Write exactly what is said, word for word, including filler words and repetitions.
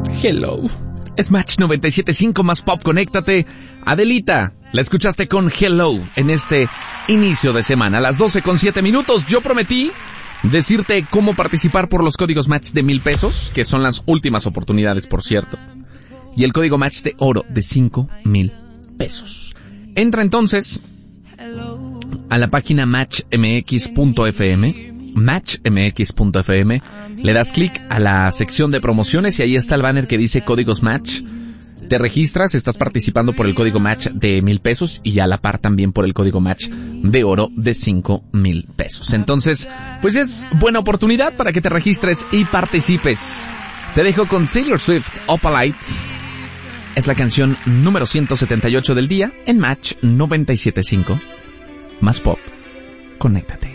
Hello. Es Match noventa y siete punto cinco más pop, conéctate. Adelita, la escuchaste con Hello en este inicio de semana. A las doce con siete minutos, yo prometí decirte cómo participar por los códigos Match de mil pesos, que son las últimas oportunidades, por cierto. Y el código Match de oro de cinco mil pesos. Entra entonces a la página match m x punto f m, match m x punto f m, le das clic a la sección de promociones y ahí está el banner que dice códigos Match. Te registras, estás participando por el código Match de mil pesos y a la par también por el código Match de oro de cinco mil pesos. Entonces, pues es buena oportunidad para que te registres y participes. Te dejo con Taylor Swift, Opalite. Es la canción número ciento setenta y ocho del día en Match noventa y siete punto cinco. Más pop, conéctate.